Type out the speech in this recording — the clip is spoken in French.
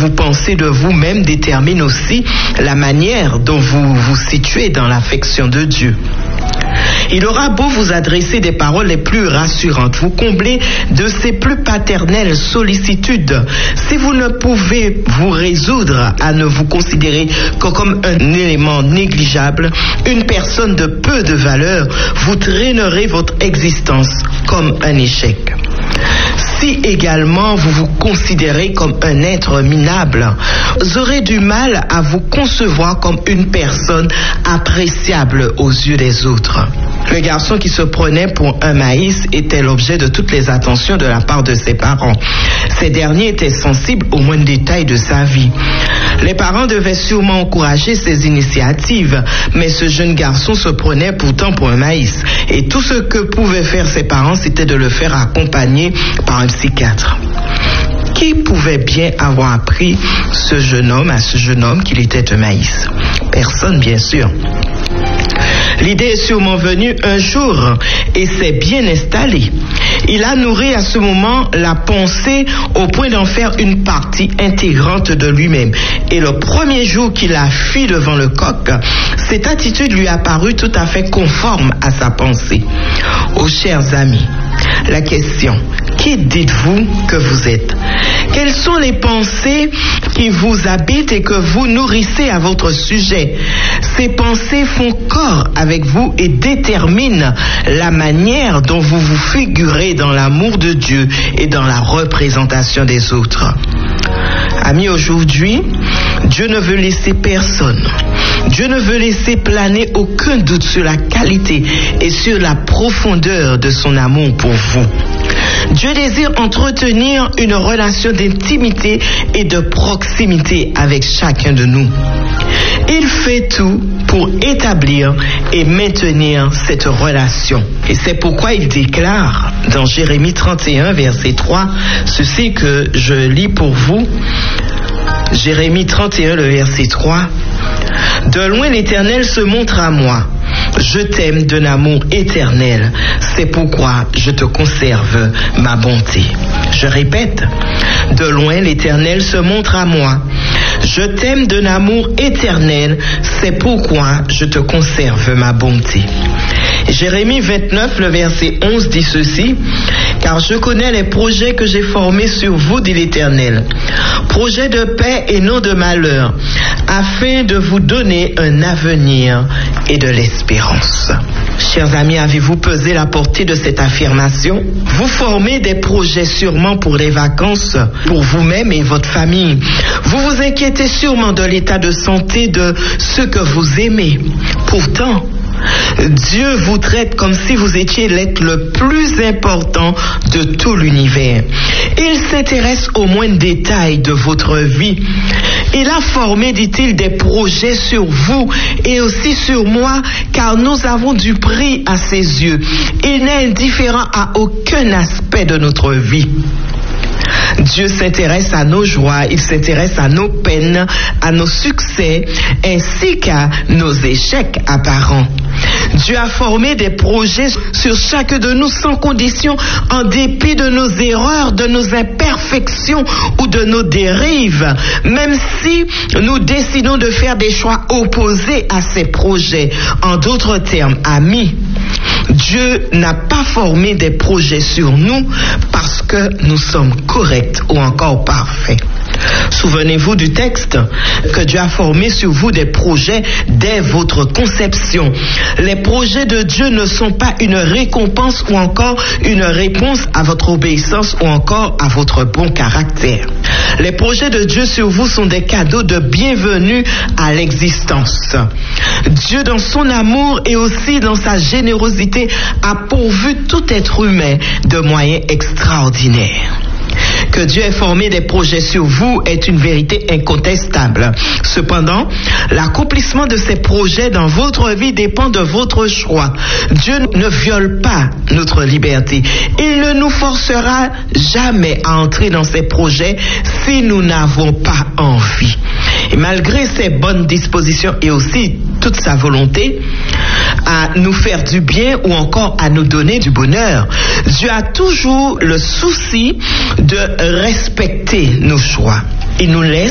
vous pensez de vous-même détermine aussi la manière dont vous vous situez dans l'affection de Dieu. Il aura beau vous adresser des paroles les plus rassurantes, vous combler de ses plus paternelles sollicitudes. Si vous ne pouvez vous résoudre à ne vous considérer que comme un élément négligeable, une personne de peu de valeur, vous drainerez votre existence comme un échec. Si également vous vous considérez comme un être minable, vous aurez du mal à vous concevoir comme une personne appréciable aux yeux des autres. Le garçon qui se prenait pour un maïs était l'objet de toutes les attentions de la part de ses parents. Ces derniers étaient sensibles aux moindres détails de sa vie. Les parents devaient sûrement encourager ses initiatives, mais ce jeune garçon se prenait pourtant pour un maïs. Et tout ce que pouvaient faire ses parents, c'était de le faire accompagner par un psychiatre. Qui pouvait bien avoir appris à ce jeune homme qu'il était un maïs? Personne, bien sûr. L'idée est sûrement venue un jour et s'est bien installée. Il a nourri à ce moment la pensée au point d'en faire une partie intégrante de lui-même. Et le premier jour qu'il a fui devant le coq, cette attitude lui a paru tout à fait conforme à sa pensée. Oh, chers amis, la question, qui dites-vous que vous êtes? Quelles sont les pensées qui vous habitent et que vous nourrissez à votre sujet? Ces pensées font corps avec vous et déterminent la manière dont vous vous figurez dans l'amour de Dieu et dans la représentation des autres. Amis, aujourd'hui, Dieu ne veut laisser personne. Dieu ne veut laisser planer aucun doute sur la qualité et sur la profondeur de son amour pour vous. Dieu désire entretenir une relation d'intimité et de proximité avec chacun de nous. Il fait tout pour établir et maintenir cette relation. Et c'est pourquoi il déclare dans Jérémie 31, verset 3, ceci que je lis pour vous. Jérémie 31, le verset 3. De loin l'Éternel se montre à moi. Je t'aime d'un amour éternel. C'est pourquoi je te conserve ma bonté. Je répète, de loin l'Éternel se montre à moi. Je t'aime d'un amour éternel. C'est pourquoi je te conserve ma bonté. Jérémie 29, le verset 11 dit ceci. Car je connais les projets que j'ai formés sur vous, dit l'Éternel. Projets de paix et non de malheur, afin de vous donner un avenir et de l'espérance. Chers amis, avez-vous pesé la portée de cette affirmation? Vous formez des projets sûrement pour les vacances, pour vous-même et votre famille. Vous vous inquiétez sûrement de l'état de santé de ceux que vous aimez. Pourtant, Dieu vous traite comme si vous étiez l'être le plus important de tout l'univers. Il s'intéresse aux moindres détails de votre vie. Il a formé, dit-il, des projets sur vous et aussi sur moi, car nous avons du prix à ses yeux. Il n'est indifférent à aucun aspect de notre vie. Dieu s'intéresse à nos joies, il s'intéresse à nos peines, à nos succès, ainsi qu'à nos échecs apparents. Dieu a formé des projets sur chacun de nous sans condition, en dépit de nos erreurs, de nos imperfections ou de nos dérives, même si nous décidons de faire des choix opposés à ces projets. En d'autres termes, amis, Dieu n'a pas formé des projets sur nous parce que nous sommes corrects ou encore parfaits. Souvenez-vous du texte que Dieu a formé sur vous des projets dès votre conception. Les projets de Dieu ne sont pas une récompense ou encore une réponse à votre obéissance ou encore à votre bon caractère. Les projets de Dieu sur vous sont des cadeaux de bienvenue à l'existence. Dieu, dans son amour et aussi dans sa générosité, a pourvu tout être humain de moyens extraordinaires. Que Dieu ait formé des projets sur vous est une vérité incontestable. Cependant, l'accomplissement de ces projets dans votre vie dépend de votre choix. Dieu ne viole pas notre liberté. Il ne nous forcera jamais à entrer dans ces projets si nous n'avons pas envie. Et malgré ses bonnes dispositions et aussi toute sa volonté à nous faire du bien ou encore à nous donner du bonheur, Dieu a toujours le souci de respecter nos choix. Il nous laisse